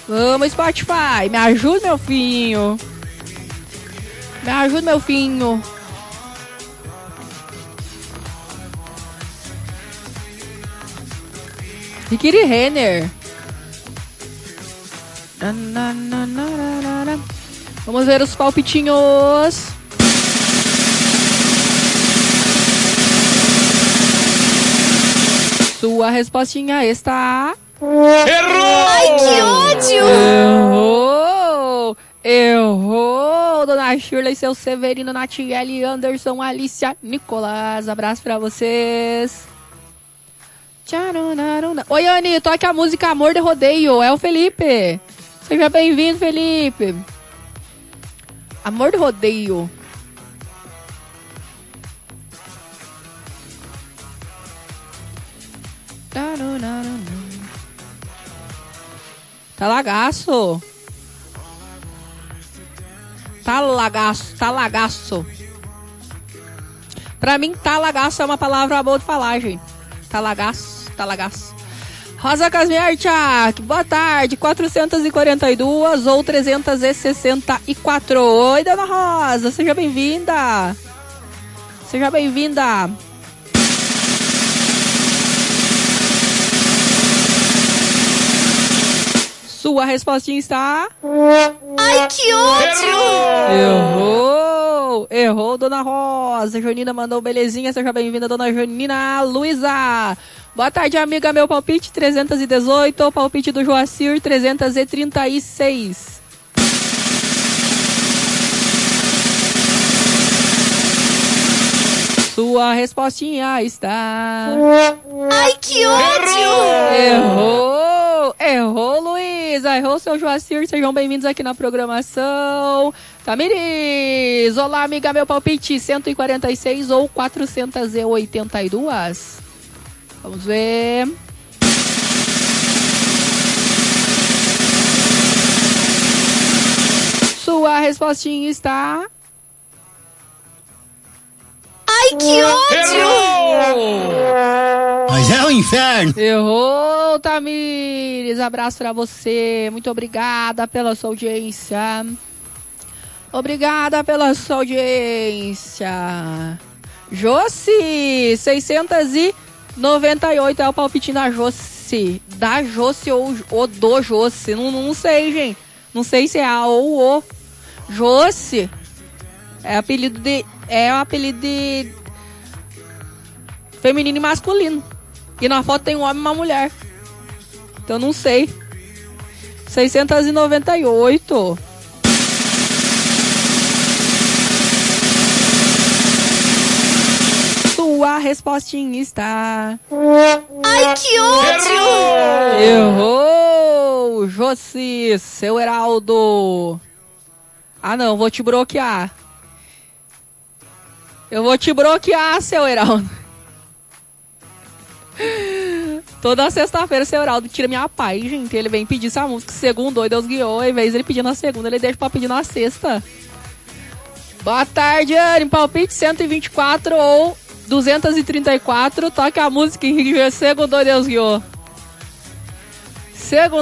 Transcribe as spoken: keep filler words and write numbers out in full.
Vamos, Spotify. Me ajuda, meu filho. Me ajuda, meu filho. Riquiri Renner. Vamos ver os palpitinhos. Sua respostinha está... Errou! Ai, que ódio! Errou! Errou! Dona Shirley, seu Severino, Natiele, Anderson, Alicia, Nicolas. Abraço pra vocês. Oi, Anny, toque a música Amor de Rodeio. É o Felipe. Seja bem-vindo, Felipe. Amor de Rodeio. Tá lagaço. Tá lagaço, tá lagaço. Pra mim, tá lagaço é uma palavra boa de falar, gente. Tá lagaço, tá lagaço. Rosa Casmiarchak, boa tarde. quatrocentos e quarenta e dois ou trezentos e sessenta e quatro. Oi, dona Rosa, seja bem-vinda. Seja bem-vinda. Sua respostinha está... Ai, que ódio! Errou! Errou, dona Rosa. Jonina mandou belezinha. Seja bem-vinda, dona Jonina. Luísa. Boa tarde, amiga. Meu palpite trezentos e dezoito. O palpite do Joacir trezentos e trinta e seis. Sua respostinha está... Ai, que ódio! Errou! Errou, Luísa! Errou, seu Joacir. Sejam bem-vindos aqui na programação. Tamires! Olá, amiga. Meu palpite cento e quarenta e seis ou quatrocentos e oitenta e dois. Vamos ver. Sua respostinha está... Ai, que ódio! Mas é o inferno. Errou, Tamires. Abraço pra você. Muito obrigada pela sua audiência. Obrigada pela sua audiência. Josi, seiscentos e noventa e oito é o palpite da Josi. Da Josi ou, ou do Josi. Não, não sei, gente. Não sei se é a ou o. Josi. É apelido de... É um apelido de... feminino e masculino. E na foto tem um homem e uma mulher. Então não sei. seiscentos e noventa e oito. Sua respostinha está... Ai, que ódio! Errou! Josi, seu Heraldo. Ah, não, vou te bloquear. Eu vou te bloquear, seu Heraldo. Toda sexta-feira, seu Heraldo tira minha paz, gente. Ele vem pedir essa música. Segundo, oi, Deus guiou. Em vez de ele pedir na segunda, ele deixa pra pedir na sexta. Boa tarde, Anny. Palpite cento e vinte e quatro ou duzentos e trinta e quatro. Toca a música em segundo, oi, Deus guiou. Segundo.